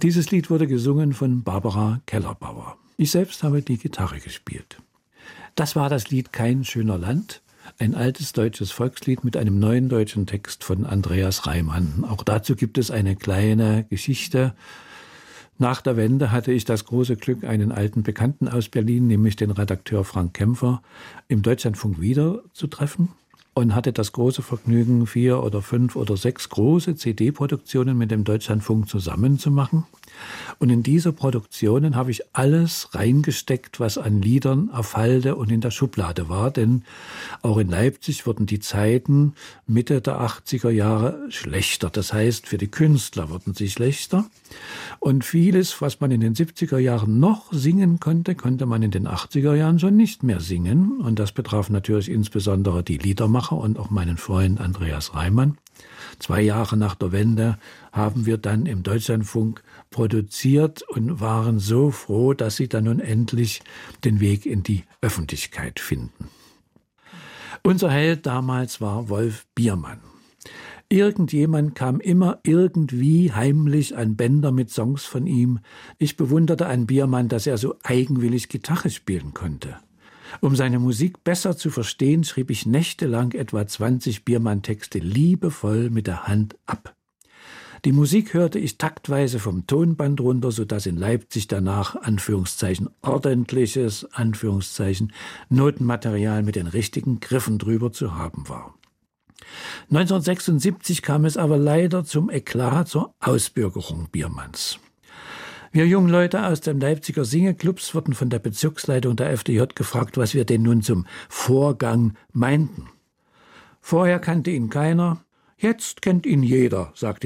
Dieses Lied wurde gesungen von Barbara Kellerbauer. Ich selbst habe die Gitarre gespielt. Das war das Lied Kein schöner Land, ein altes deutsches Volkslied mit einem neuen deutschen Text von Andreas Reimann. Auch dazu gibt es eine kleine Geschichte. Nach der Wende hatte ich das große Glück, einen alten Bekannten aus Berlin, nämlich den Redakteur Frank Kämpfer, im Deutschlandfunk wiederzutreffen und hatte das große Vergnügen, 4 oder 5 oder 6 große CD-Produktionen mit dem Deutschlandfunk zusammenzumachen. Und in diese Produktionen habe ich alles reingesteckt, was an Liedern auf Halde und in der Schublade war. Denn auch in Leipzig wurden die Zeiten Mitte der 80er Jahre schlechter. Das heißt, für die Künstler wurden sie schlechter. Und vieles, was man in den 70er Jahren noch singen konnte, konnte man in den 80er Jahren schon nicht mehr singen. Und das betraf natürlich insbesondere die Liedermacher und auch meinen Freund Andreas Reimann. 2 Jahre nach der Wende haben wir dann im Deutschlandfunk produziert und waren so froh, dass sie dann nun endlich den Weg in die Öffentlichkeit finden. Unser Held damals war Wolf Biermann. Irgendjemand kam immer irgendwie heimlich an Bänder mit Songs von ihm. Ich bewunderte an Biermann, dass er so eigenwillig Gitarre spielen konnte. Um seine Musik besser zu verstehen, schrieb ich nächtelang etwa 20 Biermann-Texte liebevoll mit der Hand ab. Die Musik hörte ich taktweise vom Tonband runter, sodass in Leipzig danach Anführungszeichen ordentliches Anführungszeichen Notenmaterial mit den richtigen Griffen drüber zu haben war. 1976 kam es aber leider zum Eklat, zur Ausbürgerung Biermanns. Wir jungen Leute aus den Leipziger Singeclubs wurden von der Bezirksleitung der FDJ gefragt, was wir denn nun zum Vorgang meinten. Vorher kannte ihn keiner, jetzt kennt ihn jeder, sagte